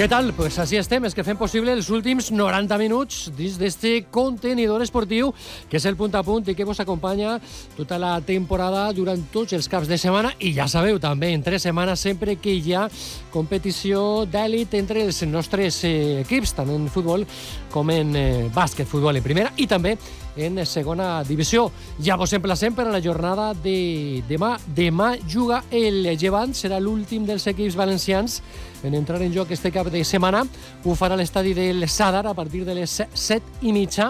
Què tal? Pues així estem, és que fem possible els últims 90 minuts dins d'este contenidor esportiu que és el Punt a Punt i que vos acompanya tota la temporada durant tots els caps de setmana i ja sabeu també entre setmanes sempre que hi ha competició d'èlit entre els nostres equips, tant en futbol com en bàsquet, futbol en primera i també en segona divisió. Ja vos emplacem per a la jornada de demà. Demà juga el Llevant, serà l'últim dels equips valencians en entrar en joc este cap de setmana. Ho farà a l'estadi del Sadar a partir de les 7:30